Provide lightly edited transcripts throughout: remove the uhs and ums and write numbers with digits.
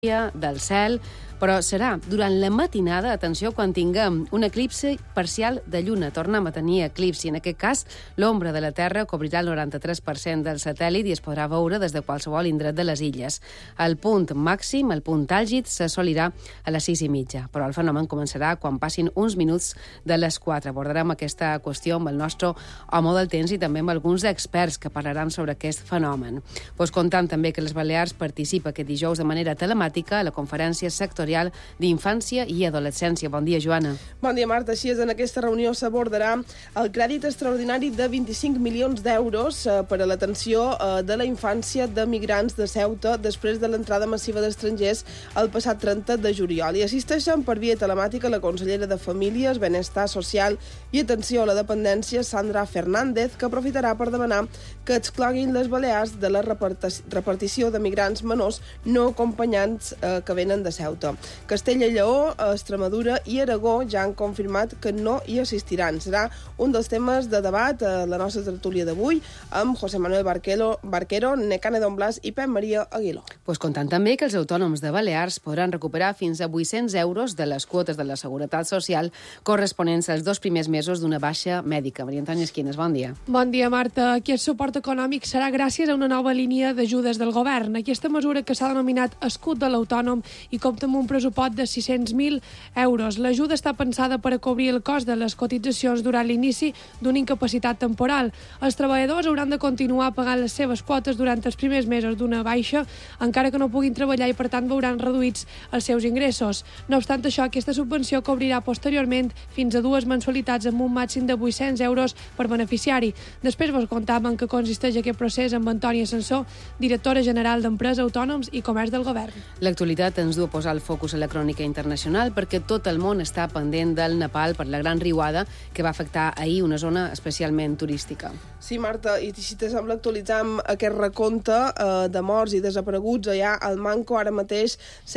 del cel, però serà durant la matinada, atenció, quan tinguem un eclipsi parcial de lluna. Tornem a tenir eclipsi. En aquest cas, l'ombra de la Terra cobrirà el 93% del satèl·lit i es podrà veure des de qualsevol indret de les illes. El punt màxim, el punt àlgid, s'assolirà a les 6:30, però el fenomen començarà quan passin uns minuts de les 4. Abordarem aquesta qüestió amb el nostre home del temps i també amb alguns experts que parlaran sobre aquest fenomen. Comptant també que les Balears participa aquest dijous de manera telemàtica a la conferència sectorial d'infància i adolescència. Bon dia, Joana. Bon dia, Marta. Així és, en aquesta reunió s'abordarà el crèdit extraordinari de 25 milions d'euros per a l'atenció de la infància de migrants de Ceuta després de l'entrada massiva d'estrangers el passat 30 de juliol. I assisteixen per via telemàtica la consellera de Famílies, Benestar Social i Atenció a la Dependència, Sandra Fernández, que aprofitarà per demanar que excloguin les Balears de la repartició de migrants menors no acompanyants que venen de Ceuta. Castella i Lleó, Extremadura i Aragó ja han confirmat que no hi assistiran. Serà un dels temes de debat a la nostra tertúlia d'avui amb José Manuel Barquero, Necane Don Blas i Pep Maria Aguiló. Comptant també que els autònoms de Balears podran recuperar fins a 800 euros de les quotes de la Seguretat Social corresponents als 2 primers mesos d'una baixa mèdica. Maria Antònia Esquines, bon dia. Bon dia, Marta. Aquest suport econòmic serà gràcies a una nova línia d'ajudes del govern. Aquesta mesura, que s'ha denominat escut de l'autònom i compta amb un pressupost de 600.000 euros. L'ajuda està pensada per a cobrir el cost de les cotitzacions durant l'inici d'una incapacitat temporal. Els treballadors hauran de continuar pagant les seves quotes durant els primers mesos d'una baixa, encara que no puguin treballar i, per tant, veuran reduïts els seus ingressos. No obstant això, aquesta subvenció cobrirà posteriorment fins a 2 mensualitats amb un màxim de 800 euros per beneficiari. Després vos contàvem en què consisteix aquest procés amb Antònia Sansó, directora general d'Empresa, Autònoms i Comerç del Govern. L'actualitat ens du a posar el focus a la crònica internacional perquè tot el món està pendent del Nepal per la gran riuada que va afectar ahir una zona especialment turística. Sí, Marta, i si te sembla actualitzar aquest recompte de morts i desapareguts allà al Manco, ara mateix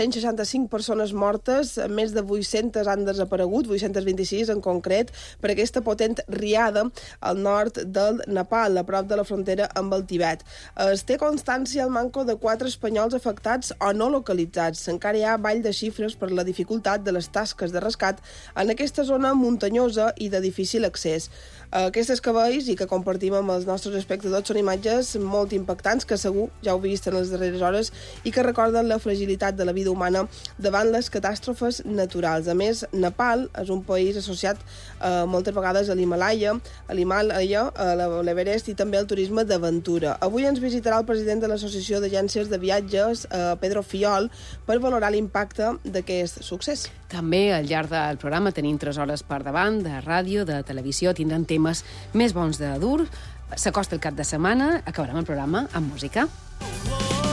165 persones mortes, més de 800 han desaparegut, 826 en concret, per aquesta potent riada al nord del Nepal, a prop de la frontera amb el Tibet. Es té constància al Manco de 4 espanyols afectats o no localitzats. Encara hi ha ball de xifres per la dificultat de les tasques de rescat en aquesta zona muntanyosa i de difícil accés. Aquestes que veus i que compartim amb els nostres espectadors són imatges molt impactants que segur ja heu vist en les darreres hores i que recorden la fragilitat de la vida humana davant les catàstrofes naturals. A més, Nepal és un país associat moltes vegades a l'Himàlaia, a l'Everest i també al turisme d'aventura. Avui ens visitarà el president de l'Associació d'Agències de Viatges, Pedro Fiol, per valorar l'impacte d'aquest succés. També al llarg del programa tenim 3 hores per davant de ràdio, de televisió, tindran temes més bons de dur. S'acosta el cap de setmana, acabarem el programa amb música.